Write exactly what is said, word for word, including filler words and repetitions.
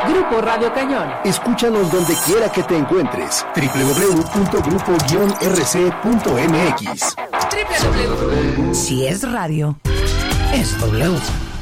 Grupo Radio Cañón. Escúchanos donde quiera que te encuentres. doble u doble u doble u punto grupo guion r c punto m x. doble u doble u doble u. Si es radio, es W.